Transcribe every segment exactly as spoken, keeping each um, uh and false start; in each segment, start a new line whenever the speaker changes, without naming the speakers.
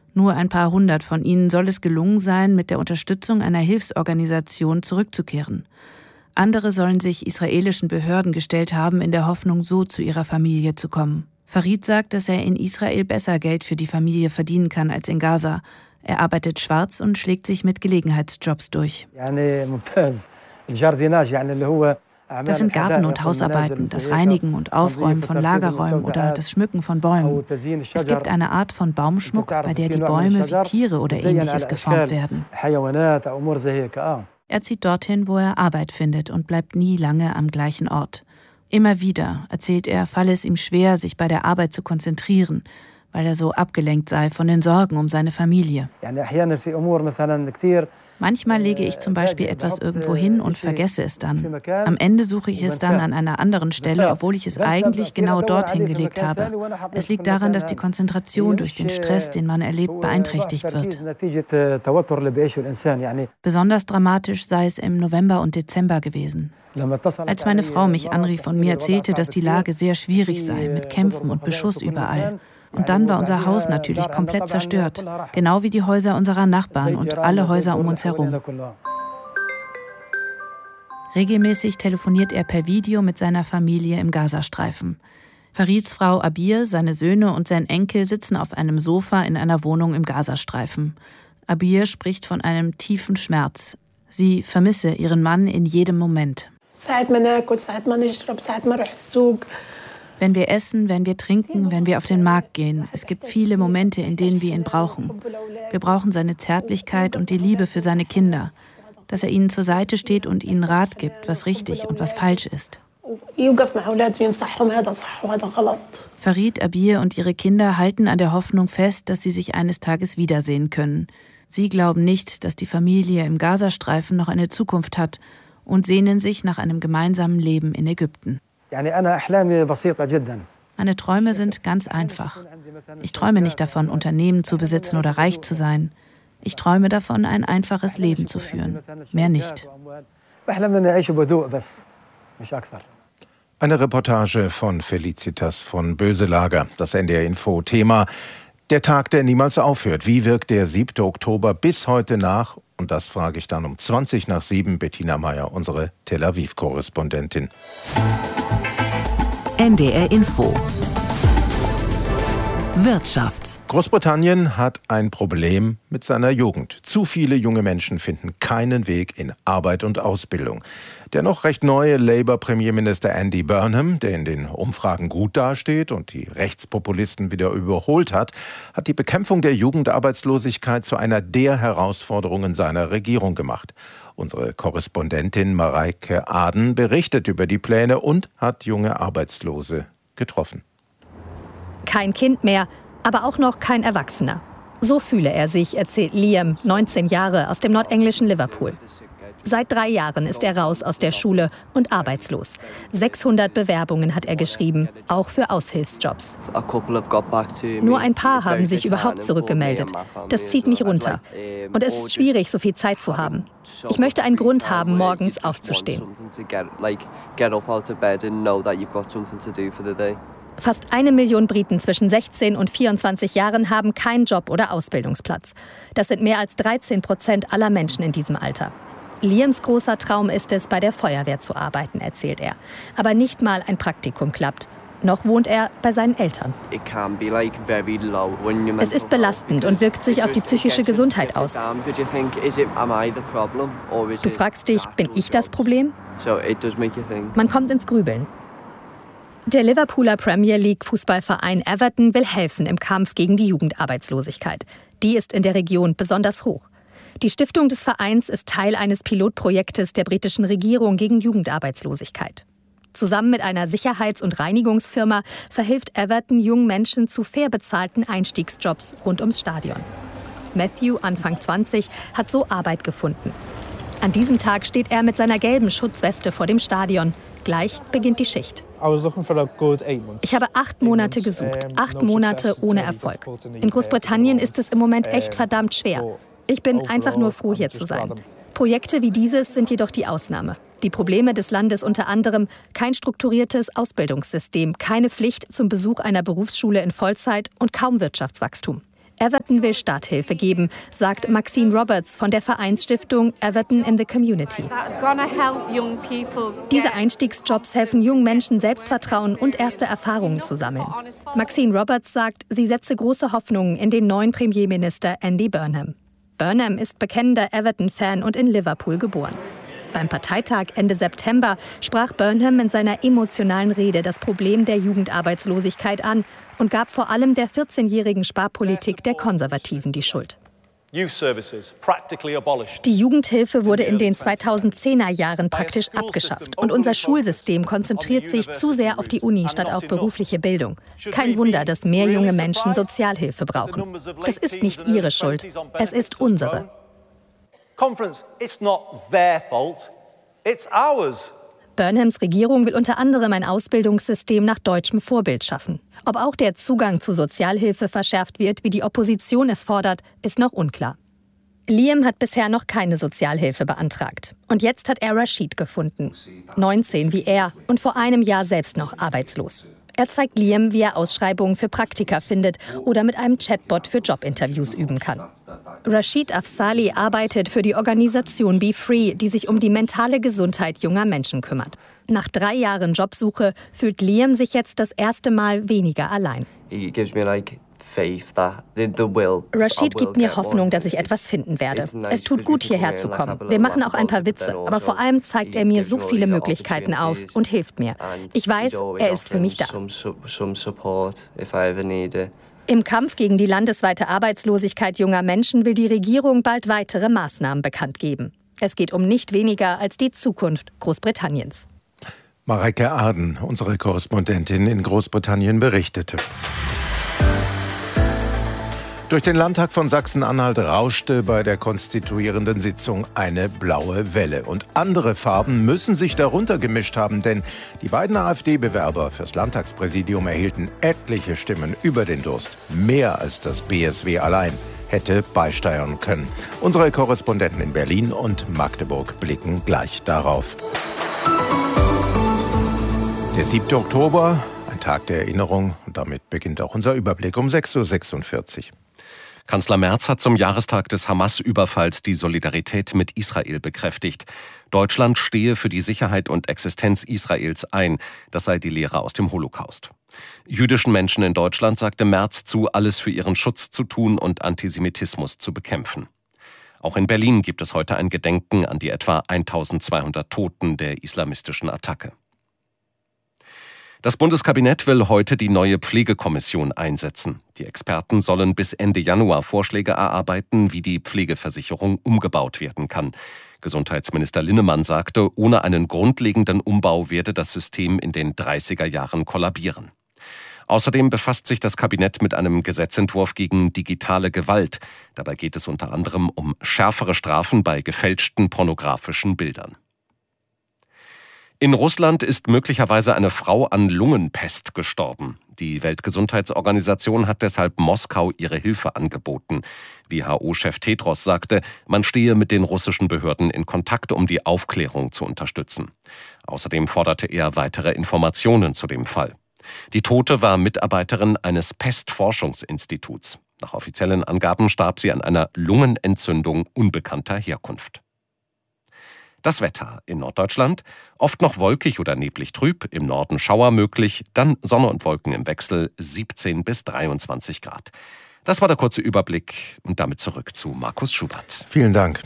Nur ein paar hundert von ihnen soll es gelungen sein, mit der Unterstützung einer Hilfsorganisation zurückzukehren. Andere sollen sich israelischen Behörden gestellt haben, in der Hoffnung, so zu ihrer Familie zu kommen. Farid sagt, dass er in Israel besser Geld für die Familie verdienen kann als in Gaza. Er arbeitet schwarz und schlägt sich mit Gelegenheitsjobs durch. Das sind Garten- und Hausarbeiten, das Reinigen und Aufräumen von Lagerräumen oder das Schmücken von Bäumen. Es gibt eine Art von Baumschmuck, bei der die Bäume wie Tiere oder Ähnliches geformt werden. Er zieht dorthin, wo er Arbeit findet und bleibt nie lange am gleichen Ort. Immer wieder, erzählt er, falle es ihm schwer, sich bei der Arbeit zu konzentrieren, weil er so abgelenkt sei von den Sorgen um seine Familie. Manchmal lege ich zum Beispiel etwas irgendwo hin und vergesse es dann. Am Ende suche ich es dann an einer anderen Stelle, obwohl ich es eigentlich genau dorthin gelegt habe. Es liegt daran, dass die Konzentration durch den Stress, den man erlebt, beeinträchtigt wird. Besonders dramatisch sei es im November und Dezember gewesen. Als meine Frau mich anrief und mir erzählte, dass die Lage sehr schwierig sei, mit Kämpfen und Beschuss überall. Und dann war unser Haus natürlich komplett zerstört, genau wie die Häuser unserer Nachbarn und alle Häuser um uns herum. Regelmäßig telefoniert er per Video mit seiner Familie im Gazastreifen. Farids Frau Abir, seine Söhne und sein Enkel sitzen auf einem Sofa in einer Wohnung im Gazastreifen. Abir spricht von einem tiefen Schmerz. Sie vermisse ihren Mann in jedem Moment. Wenn wir essen, wenn wir trinken, wenn wir auf den Markt gehen. Es gibt viele Momente, in denen wir ihn brauchen. Wir brauchen seine Zärtlichkeit und die Liebe für seine Kinder. Dass er ihnen zur Seite steht und ihnen Rat gibt, was richtig und was falsch ist. Farid, Abir und ihre Kinder halten an der Hoffnung fest, dass sie sich eines Tages wiedersehen können. Sie glauben nicht, dass die Familie im Gazastreifen noch eine Zukunft hat und sehnen sich nach einem gemeinsamen Leben in Ägypten. Meine Träume sind ganz einfach. Ich träume nicht davon, Unternehmen zu besitzen oder reich zu sein. Ich träume davon, ein einfaches Leben zu führen. Mehr nicht.
Eine Reportage von Felicitas von Böselager. Das N D R-Info. Thema: Der Tag, der niemals aufhört. Wie wirkt der siebte Oktober bis heute nach? Und das frage ich dann um zwanzig nach sieben Bettina Meyer, unsere Tel Aviv-Korrespondentin.
N D R-Info. Wirtschaft.
Großbritannien hat ein Problem mit seiner Jugend. Zu viele junge Menschen finden keinen Weg in Arbeit und Ausbildung. Der noch recht neue Labour-Premierminister Andy Burnham, der in den Umfragen gut dasteht und die Rechtspopulisten wieder überholt hat, hat die Bekämpfung der Jugendarbeitslosigkeit zu einer der Herausforderungen seiner Regierung gemacht. Unsere Korrespondentin Mareike Aden berichtet über die Pläne und hat junge Arbeitslose getroffen.
Kein Kind mehr, aber auch noch kein Erwachsener. So fühle er sich, erzählt Liam, neunzehn Jahre, aus dem nordenglischen Liverpool. Seit drei Jahren ist er raus aus der Schule und arbeitslos. sechshundert Bewerbungen hat er geschrieben, auch für Aushilfsjobs. Nur ein paar haben sich überhaupt zurückgemeldet. Das zieht mich runter. Und es ist schwierig, so viel Zeit zu haben. Ich möchte einen Grund haben, morgens aufzustehen. Fast eine Million Briten zwischen sechzehn und vierundzwanzig Jahren haben keinen Job oder Ausbildungsplatz. Das sind mehr als dreizehn Prozent aller Menschen in diesem Alter. Liams großer Traum ist es, bei der Feuerwehr zu arbeiten, erzählt er. Aber nicht mal ein Praktikum klappt. Noch wohnt er bei seinen Eltern. Es ist belastend und wirkt sich auf die psychische Gesundheit aus. Du fragst dich, bin ich das Problem? Man kommt ins Grübeln. Der Liverpooler Premier League Fußballverein Everton will helfen im Kampf gegen die Jugendarbeitslosigkeit. Die ist in der Region besonders hoch. Die Stiftung des Vereins ist Teil eines Pilotprojektes der britischen Regierung gegen Jugendarbeitslosigkeit. Zusammen mit einer Sicherheits- und Reinigungsfirma verhilft Everton jungen Menschen zu fair bezahlten Einstiegsjobs rund ums Stadion. Matthew, Anfang zwanzig, hat so Arbeit gefunden. An diesem Tag steht er mit seiner gelben Schutzweste vor dem Stadion. Gleich beginnt die Schicht. Ich habe acht Monate gesucht, acht Monate ohne Erfolg. In Großbritannien ist es im Moment echt verdammt schwer. Ich bin einfach nur froh, hier zu sein. Projekte wie dieses sind jedoch die Ausnahme. Die Probleme des Landes unter anderem: kein strukturiertes Ausbildungssystem, keine Pflicht zum Besuch einer Berufsschule in Vollzeit und kaum Wirtschaftswachstum. Everton will Starthilfe geben, sagt Maxine Roberts von der Vereinsstiftung Everton in the Community. Diese Einstiegsjobs helfen jungen Menschen, Selbstvertrauen und erste Erfahrungen zu sammeln. Maxine Roberts sagt, sie setze große Hoffnungen in den neuen Premierminister Andy Burnham. Burnham ist bekennender Everton-Fan und in Liverpool geboren. Beim Parteitag Ende September sprach Burnham in seiner emotionalen Rede das Problem der Jugendarbeitslosigkeit an und gab vor allem der vierzehnjährigen Sparpolitik der Konservativen die Schuld. Die Jugendhilfe wurde in den zweitausendzehner Jahren praktisch abgeschafft und unser Schulsystem konzentriert sich zu sehr auf die Uni statt auf berufliche Bildung. Kein Wunder, dass mehr junge Menschen Sozialhilfe brauchen. Das ist nicht ihre Schuld, es ist unsere. Burnhams Regierung will unter anderem ein Ausbildungssystem nach deutschem Vorbild schaffen. Ob auch der Zugang zu Sozialhilfe verschärft wird, wie die Opposition es fordert, ist noch unklar. Liam hat bisher noch keine Sozialhilfe beantragt. Und jetzt hat er Rashid gefunden. neunzehn wie er und vor einem Jahr selbst noch arbeitslos. Er zeigt Liam, wie er Ausschreibungen für Praktika findet oder mit einem Chatbot für Jobinterviews üben kann. Rashid Afzali arbeitet für die Organisation Be Free, die sich um die mentale Gesundheit junger Menschen kümmert. Nach drei Jahren Jobsuche fühlt Liam sich jetzt das erste Mal weniger allein. Rashid gibt mir Hoffnung, dass ich etwas finden werde. Es tut gut, hierher zu kommen. Wir machen auch ein paar Witze, aber vor allem zeigt er mir so viele Möglichkeiten auf und hilft mir. Ich weiß, er ist für mich da. Im Kampf gegen die landesweite Arbeitslosigkeit junger Menschen will die Regierung bald weitere Maßnahmen bekannt geben. Es geht um nicht weniger als die Zukunft Großbritanniens.
Mareike Aden, unsere Korrespondentin in Großbritannien, berichtete. Durch den Landtag von Sachsen-Anhalt rauschte bei der konstituierenden Sitzung eine blaue Welle. Und andere Farben müssen sich darunter gemischt haben, denn die beiden AfD-Bewerber fürs Landtagspräsidium erhielten etliche Stimmen über den Durst. Mehr als das B S W allein hätte beisteuern können. Unsere Korrespondenten in Berlin und Magdeburg blicken gleich darauf. Der siebte Oktober, ein Tag der Erinnerung. Und damit beginnt auch unser Überblick um sechs Uhr sechsundvierzig.
Kanzler Merz hat zum Jahrestag des Hamas-Überfalls die Solidarität mit Israel bekräftigt. Deutschland stehe für die Sicherheit und Existenz Israels ein. Das sei die Lehre aus dem Holocaust. Jüdischen Menschen in Deutschland sagte Merz zu, alles für ihren Schutz zu tun und Antisemitismus zu bekämpfen. Auch in Berlin gibt es heute ein Gedenken an die etwa eintausendzweihundert Toten der islamistischen Attacke. Das Bundeskabinett will heute die neue Pflegekommission einsetzen. Die Experten sollen bis Ende Januar Vorschläge erarbeiten, wie die Pflegeversicherung umgebaut werden kann. Gesundheitsminister Linnemann sagte, ohne einen grundlegenden Umbau werde das System in den dreißiger Jahren kollabieren. Außerdem befasst sich das Kabinett mit einem Gesetzentwurf gegen digitale Gewalt. Dabei geht es unter anderem um schärfere Strafen bei gefälschten pornografischen Bildern. In Russland ist möglicherweise eine Frau an Lungenpest gestorben. Die Weltgesundheitsorganisation hat deshalb Moskau ihre Hilfe angeboten. W H O-Chef Tedros sagte, man stehe mit den russischen Behörden in Kontakt, um die Aufklärung zu unterstützen. Außerdem forderte er weitere Informationen zu dem Fall. Die Tote war Mitarbeiterin eines Pestforschungsinstituts. Nach offiziellen Angaben starb sie an einer Lungenentzündung unbekannter Herkunft. Das Wetter in Norddeutschland, oft noch wolkig oder neblig trüb, im Norden Schauer möglich, dann Sonne und Wolken im Wechsel, siebzehn bis dreiundzwanzig Grad. Das war der kurze Überblick und damit zurück zu Markus Schubert.
Vielen Dank.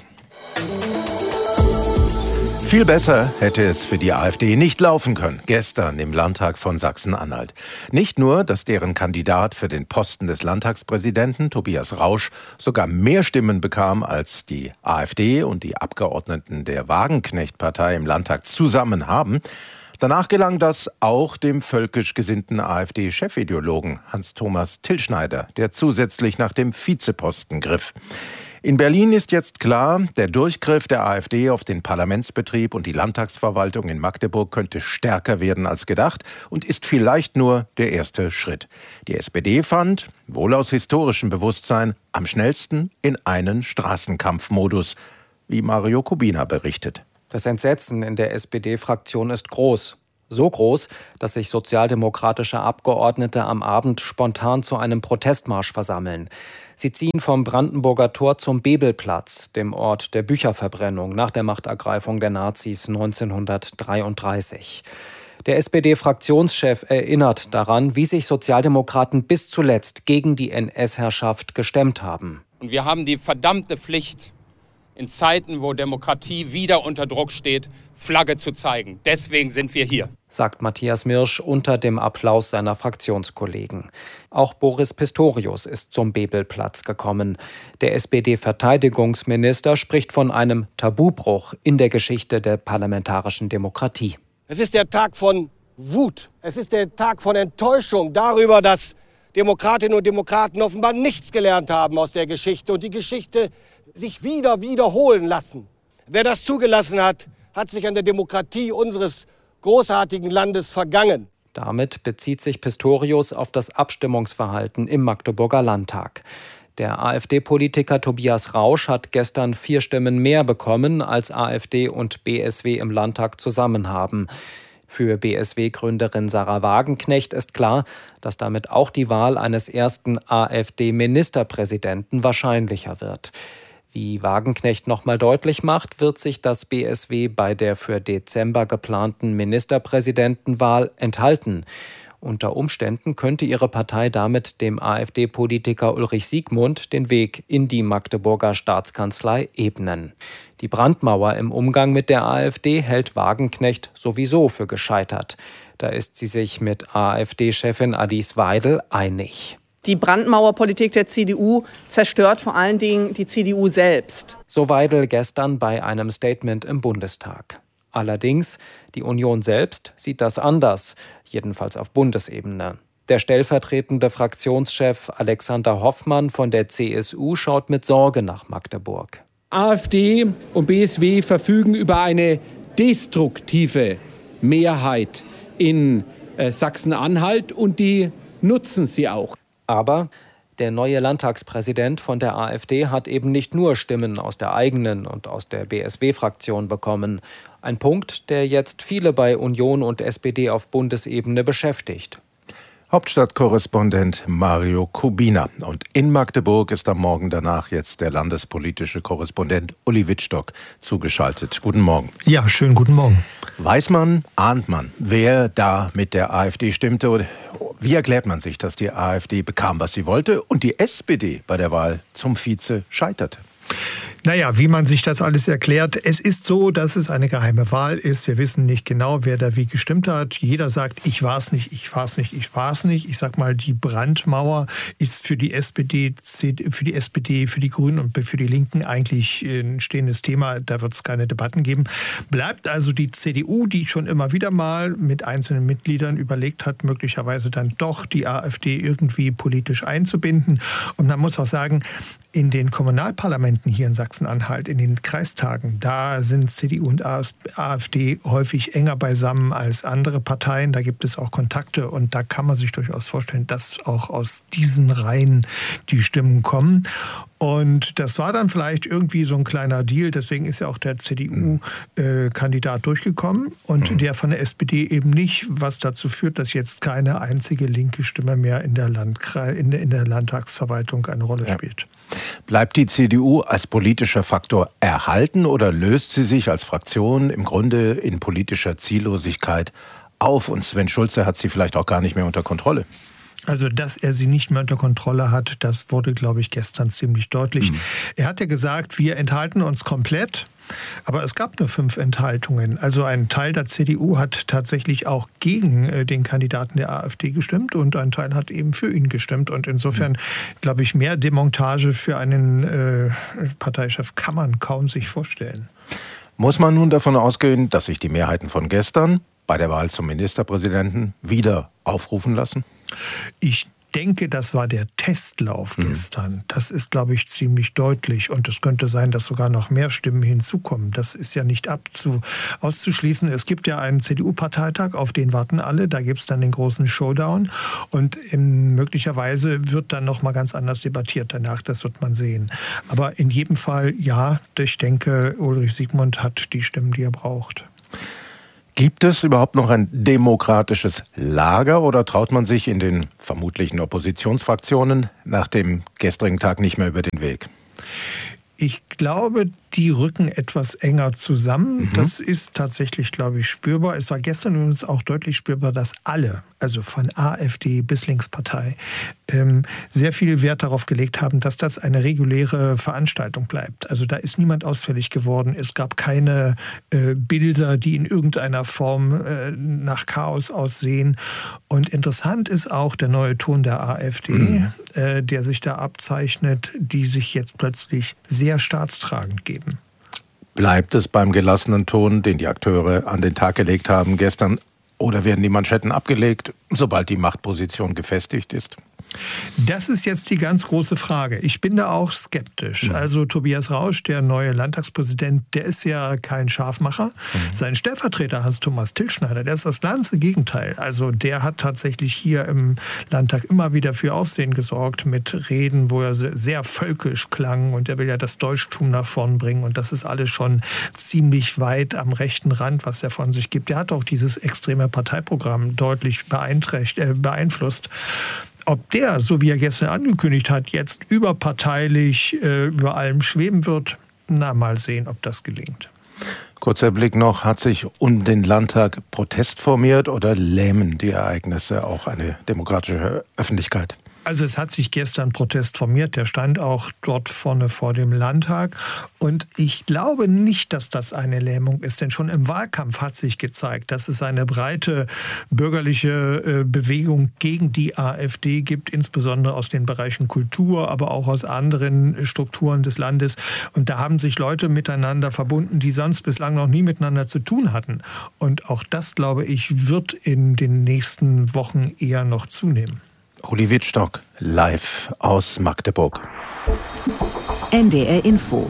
Viel besser hätte es für die AfD nicht laufen können, gestern im Landtag von Sachsen-Anhalt. Nicht nur, dass deren Kandidat für den Posten des Landtagspräsidenten, Tobias Rausch, sogar mehr Stimmen bekam als die AfD und die Abgeordneten der Wagenknecht-Partei im Landtag zusammen haben. Danach gelang das auch dem völkisch gesinnten AfD-Chefideologen Hans-Thomas Tillschneider, der zusätzlich nach dem Vizeposten griff. In Berlin ist jetzt klar, der Durchgriff der AfD auf den Parlamentsbetrieb und die Landtagsverwaltung in Magdeburg könnte stärker werden als gedacht und ist vielleicht nur der erste Schritt. Die S P D fand, wohl aus historischem Bewusstsein, am schnellsten in einen Straßenkampfmodus, wie Mario Kubina berichtet.
Das Entsetzen in der S P D-Fraktion ist groß. So groß, dass sich sozialdemokratische Abgeordnete am Abend spontan zu einem Protestmarsch versammeln. Sie ziehen vom Brandenburger Tor zum Bebelplatz, dem Ort der Bücherverbrennung nach der Machtergreifung der Nazis neunzehnhundertdreiunddreißig. Der S P D-Fraktionschef erinnert daran, wie sich Sozialdemokraten bis zuletzt gegen die N S-Herrschaft gestemmt haben.
Und wir haben die verdammte Pflicht, in Zeiten, wo Demokratie wieder unter Druck steht, Flagge zu zeigen. Deswegen sind wir hier,
sagt Matthias Mirsch unter dem Applaus seiner Fraktionskollegen. Auch Boris Pistorius ist zum Bebelplatz gekommen. Der S P D-Verteidigungsminister spricht von einem Tabubruch in der Geschichte der parlamentarischen Demokratie.
Es ist der Tag von Wut. Es ist der Tag von Enttäuschung darüber, dass Demokratinnen und Demokraten offenbar nichts gelernt haben aus der Geschichte und die Geschichte sich wieder wiederholen lassen. Wer das zugelassen hat, hat sich an der Demokratie unseres großartigen Landes vergangen.
Damit bezieht sich Pistorius auf das Abstimmungsverhalten im Magdeburger Landtag. Der AfD-Politiker Tobias Rausch hat gestern vier Stimmen mehr bekommen, als AfD und B S W im Landtag zusammen haben. Für B S W-Gründerin Sarah Wagenknecht ist klar, dass damit auch die Wahl eines ersten AfD-Ministerpräsidenten wahrscheinlicher wird. Wie Wagenknecht nochmal deutlich macht, wird sich das B S W bei der für Dezember geplanten Ministerpräsidentenwahl enthalten. Unter Umständen könnte ihre Partei damit dem AfD-Politiker Ulrich Siegmund den Weg in die Magdeburger Staatskanzlei ebnen. Die Brandmauer im Umgang mit der AfD hält Wagenknecht sowieso für gescheitert. Da ist sie sich mit AfD-Chefin Alice Weidel einig.
Die Brandmauerpolitik der C D U zerstört vor allen Dingen die C D U selbst.
So Weidel gestern bei einem Statement im Bundestag. Allerdings, die Union selbst sieht das anders, jedenfalls auf Bundesebene. Der stellvertretende Fraktionschef Alexander Hoffmann von der C S U schaut mit Sorge nach Magdeburg.
AfD und B S W verfügen über eine destruktive Mehrheit in äh, Sachsen-Anhalt und die nutzen sie auch.
Aber der neue Landtagspräsident von der AfD hat eben nicht nur Stimmen aus der eigenen und aus der B S W-Fraktion bekommen. Ein Punkt, der jetzt viele bei Union und S P D auf Bundesebene beschäftigt.
Hauptstadtkorrespondent Mario Kubina. Und in Magdeburg ist am Morgen danach jetzt der landespolitische Korrespondent Uli Wittstock zugeschaltet. Guten Morgen.
Ja, schönen guten Morgen.
Weiß man, ahnt man, wer da mit der AfD stimmte? Oder wie erklärt man sich, dass die AfD bekam, was sie wollte und die S P D bei der Wahl zum Vize scheiterte?
Naja, wie man sich das alles erklärt. Es ist so, dass es eine geheime Wahl ist. Wir wissen nicht genau, wer da wie gestimmt hat. Jeder sagt, ich war's nicht, ich war's nicht, ich war's nicht. Ich sag mal, die Brandmauer ist für die S P D, für die S P D, für die Grünen und für die Linken eigentlich ein stehendes Thema. Da wird es keine Debatten geben. Bleibt also die C D U, die schon immer wieder mal mit einzelnen Mitgliedern überlegt hat, möglicherweise dann doch die AfD irgendwie politisch einzubinden. Und man muss auch sagen, in den Kommunalparlamenten hier in Sachsen-Anhalt, in den Kreistagen, da sind C D U und AfD häufig enger beisammen als andere Parteien. Da gibt es auch Kontakte und da kann man sich durchaus vorstellen, dass auch aus diesen Reihen die Stimmen kommen. Und das war dann vielleicht irgendwie so ein kleiner Deal. Deswegen ist ja auch der C D U-Kandidat äh, durchgekommen und mhm. der von der S P D eben nicht, was dazu führt, dass jetzt keine einzige linke Stimme mehr in der, Landkre- in der, in der Landtagsverwaltung eine Rolle ja. spielt.
Bleibt die C D U als politischer Faktor erhalten oder löst sie sich als Fraktion im Grunde in politischer Ziellosigkeit auf? Und Sven Schulze hat sie vielleicht auch gar nicht mehr unter Kontrolle.
Also, dass er sie nicht mehr unter Kontrolle hat, das wurde, glaube ich, gestern ziemlich deutlich. Mhm. Er hat ja gesagt, wir enthalten uns komplett, aber es gab nur fünf Enthaltungen. Also ein Teil der C D U hat tatsächlich auch gegen äh, den Kandidaten der AfD gestimmt und ein Teil hat eben für ihn gestimmt. Und insofern, mhm. glaube ich, mehr Demontage für einen äh, Parteichef kann man kaum sich vorstellen.
Muss man nun davon ausgehen, dass sich die Mehrheiten von gestern bei der Wahl zum Ministerpräsidenten wieder aufrufen lassen?
Ich denke, das war der Testlauf mhm. gestern. Das ist, glaube ich, ziemlich deutlich. Und es könnte sein, dass sogar noch mehr Stimmen hinzukommen. Das ist ja nicht abzu- auszuschließen. Es gibt ja einen C D U-Parteitag, auf den warten alle. Da gibt es dann den großen Showdown. Und in, möglicherweise wird dann noch mal ganz anders debattiert danach. Das wird man sehen. Aber in jedem Fall, ja, ich denke, Ulrich Siegmund hat die Stimmen, die er braucht.
Gibt es überhaupt noch ein demokratisches Lager oder traut man sich in den vermutlichen Oppositionsfraktionen nach dem gestrigen Tag nicht mehr über den Weg?
Ich glaube, die rücken etwas enger zusammen.
Mhm.
Das ist tatsächlich, glaube ich, spürbar. Es war gestern übrigens auch deutlich spürbar, dass alle, also von AfD bis Linkspartei, ähm, sehr viel Wert darauf gelegt haben, dass das eine reguläre Veranstaltung bleibt. Also da ist niemand ausfällig geworden. Es gab keine äh, Bilder, die in irgendeiner Form äh, nach Chaos aussehen. Und interessant ist auch der neue Ton der AfD, mhm. äh, der sich da abzeichnet, die sich jetzt plötzlich sehr staatstragend geben.
Bleibt es beim gelassenen Ton, den die Akteure an den Tag gelegt haben gestern, oder werden die Manschetten abgelegt, sobald die Machtposition gefestigt ist?
Das ist jetzt die ganz große Frage. Ich bin da auch skeptisch. Mhm. Also Tobias Rausch, der neue Landtagspräsident, der ist ja kein Scharfmacher. Mhm. Sein Stellvertreter Hans-Thomas Tilschneider, der ist das ganze Gegenteil. Also der hat tatsächlich hier im Landtag immer wieder für Aufsehen gesorgt mit Reden, wo er sehr völkisch klang, und er will ja das Deutschtum nach vorn bringen, und das ist alles schon ziemlich weit am rechten Rand, was er von sich gibt. Er hat auch dieses extreme Parteiprogramm deutlich beeinflusst. Ob der, so wie er gestern angekündigt hat, jetzt überparteilich äh, über allem schweben wird, na, mal sehen, ob das gelingt.
Kurzer Blick noch, hat sich um den Landtag Protest formiert oder lähmen die Ereignisse auch eine demokratische Öffentlichkeit?
Also es hat sich gestern Protest formiert, der stand auch dort vorne vor dem Landtag. Und ich glaube nicht, dass das eine Lähmung ist, denn schon im Wahlkampf hat sich gezeigt, dass es eine breite bürgerliche Bewegung gegen die AfD gibt, insbesondere aus den Bereichen Kultur, aber auch aus anderen Strukturen des Landes. Und da haben sich Leute miteinander verbunden, die sonst bislang noch nie miteinander zu tun hatten. Und auch das, glaube ich, wird in den nächsten Wochen eher noch zunehmen.
Uli Wittstock, live aus Magdeburg.
N D R Info.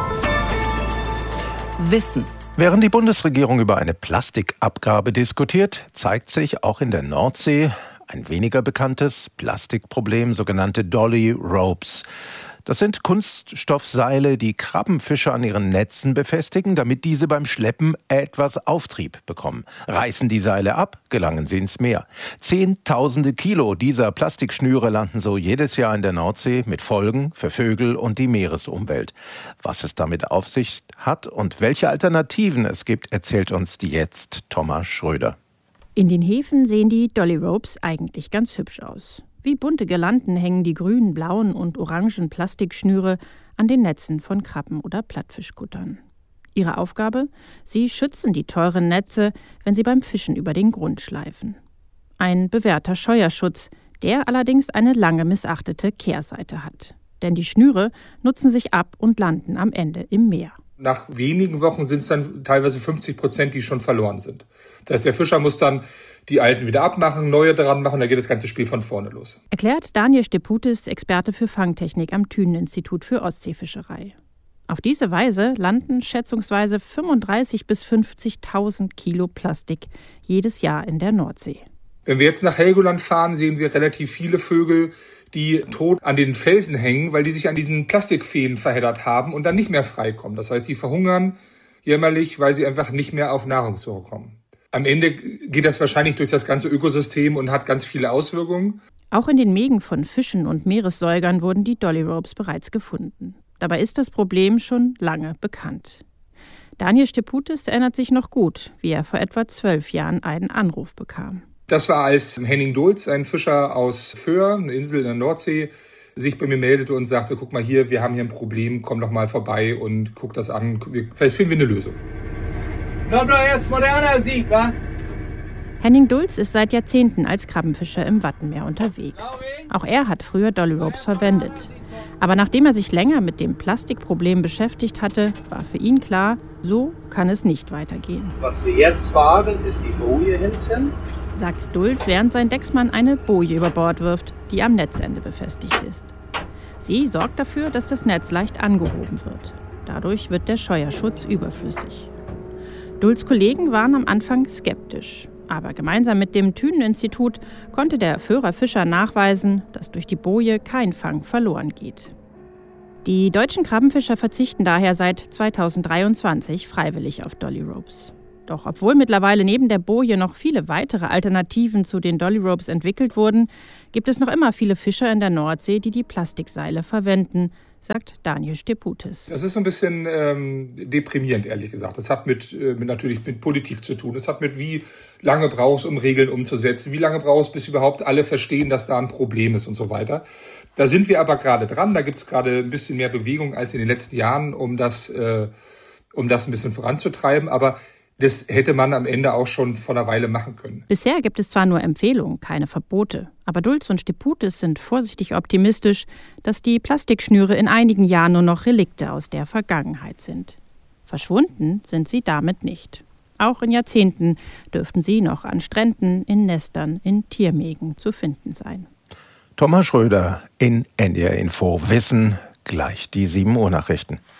Wissen.
Während die Bundesregierung über eine Plastikabgabe diskutiert, zeigt sich auch in der Nordsee ein weniger bekanntes Plastikproblem, sogenannte Dolly Ropes. Das sind Kunststoffseile, die Krabbenfische an ihren Netzen befestigen, damit diese beim Schleppen etwas Auftrieb bekommen. Reißen die Seile ab, gelangen sie ins Meer. Zehntausende Kilo dieser Plastikschnüre landen so jedes Jahr in der Nordsee mit Folgen für Vögel und die Meeresumwelt. Was es damit auf sich hat und welche Alternativen es gibt, erzählt uns die jetzt Thomas Schröder.
In den Häfen sehen die Dolly Ropes eigentlich ganz hübsch aus. Wie bunte Girlanden hängen die grünen, blauen und orangen Plastikschnüre an den Netzen von Krabben- oder Plattfischkuttern. Ihre Aufgabe? Sie schützen die teuren Netze, wenn sie beim Fischen über den Grund schleifen. Ein bewährter Scheuerschutz, der allerdings eine lange missachtete Kehrseite hat. Denn die Schnüre nutzen sich ab und landen am Ende im Meer.
Nach wenigen Wochen sind es dann teilweise fünfzig Prozent, die schon verloren sind. Das heißt, der Fischer muss dann die alten wieder abmachen, neue daran machen, dann geht das ganze Spiel von vorne los.
Erklärt Daniel Steputis, Experte für Fangtechnik am Thünen-Institut für Ostseefischerei. Auf diese Weise landen schätzungsweise fünfunddreißigtausend bis fünfzigtausend Kilo Plastik jedes Jahr in der Nordsee.
Wenn wir jetzt nach Helgoland fahren, sehen wir relativ viele Vögel, die tot an den Felsen hängen, weil die sich an diesen Plastikfäden verheddert haben und dann nicht mehr freikommen. Das heißt, die verhungern jämmerlich, weil sie einfach nicht mehr auf Nahrungssuche kommen. Am Ende geht das wahrscheinlich durch das ganze Ökosystem und hat ganz viele Auswirkungen.
Auch in den Mägen von Fischen und Meeressäugern wurden die Dolly Ropes bereits gefunden. Dabei ist das Problem schon lange bekannt. Daniel Steputis erinnert sich noch gut, wie er vor etwa zwölf Jahren einen Anruf bekam.
Das war, als Henning Dulz, ein Fischer aus Föhr, eine Insel in der Nordsee, sich bei mir meldete und sagte, guck mal hier, wir haben hier ein Problem, komm doch mal vorbei und guck das an, vielleicht finden wir eine Lösung.
Noch doch erst moderner Sieg, wa?
Henning Dulz ist seit Jahrzehnten als Krabbenfischer im Wattenmeer unterwegs. Auch er hat früher Dolly Ropes verwendet. Aber nachdem er sich länger mit dem Plastikproblem beschäftigt hatte, war für ihn klar, so kann es nicht weitergehen.
Was wir jetzt fahren, ist die Boje hinten,
sagt Dulz, während sein Decksmann eine Boje über Bord wirft, die am Netzende befestigt ist. Sie sorgt dafür, dass das Netz leicht angehoben wird. Dadurch wird der Scheuerschutz überflüssig. Dulz' Kollegen waren am Anfang skeptisch. Aber gemeinsam mit dem Thünen-Institut konnte der Föhrer Fischer nachweisen, dass durch die Boje kein Fang verloren geht. Die deutschen Krabbenfischer verzichten daher seit zweitausenddreiundzwanzig freiwillig auf Dolly Ropes. Doch obwohl mittlerweile neben der Boje noch viele weitere Alternativen zu den Dolly Ropes entwickelt wurden, gibt es noch immer viele Fischer in der Nordsee, die die Plastikseile verwenden, sagt Daniel Steputis.
Das ist so ein bisschen ähm, deprimierend, ehrlich gesagt. Das hat mit, äh, mit natürlich mit Politik zu tun. Das hat mit, wie lange brauchst du, um Regeln umzusetzen, wie lange brauchst du, bis überhaupt alle verstehen, dass da ein Problem ist und so weiter. Da sind wir aber gerade dran. Da gibt es gerade ein bisschen mehr Bewegung als in den letzten Jahren, um das, äh, um das ein bisschen voranzutreiben. Aber das hätte man am Ende auch schon vor einer Weile machen können.
Bisher gibt es zwar nur Empfehlungen, keine Verbote. Aber Dulz und Steputis sind vorsichtig optimistisch, dass die Plastikschnüre in einigen Jahren nur noch Relikte aus der Vergangenheit sind. Verschwunden sind sie damit nicht. Auch in Jahrzehnten dürften sie noch an Stränden, in Nestern, in Tiermägen zu finden sein.
Thomas Schröder in N D R Info. Wissen gleich die sieben Uhr Nachrichten.